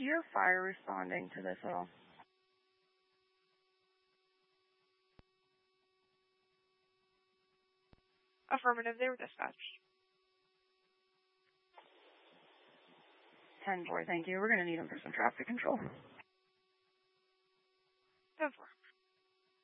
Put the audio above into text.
Do you have fire responding to this at all? Affirmative, they were dispatched. 10-4, thank you. We're going to need them for some traffic control. 10-4.